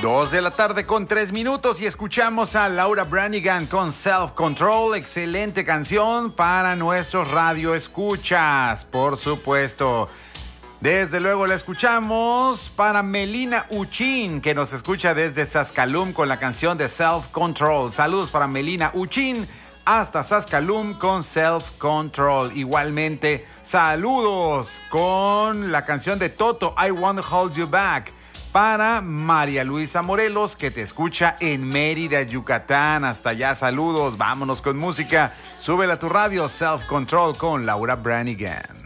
2:03 y escuchamos a Laura Branigan con Self Control. Excelente canción para nuestros radioescuchas, por supuesto. Desde luego la escuchamos para Melina Uchín, que nos escucha desde Saskatoon con la canción de Self Control. Saludos para Melina Uchín hasta Saskatoon con Self Control. Igualmente, saludos con la canción de Toto, I Won't Hold You Back, para María Luisa Morelos, que te escucha en Mérida, Yucatán. Hasta allá, saludos. Vámonos con música. Súbela a tu radio, Self Control con Laura Branigan.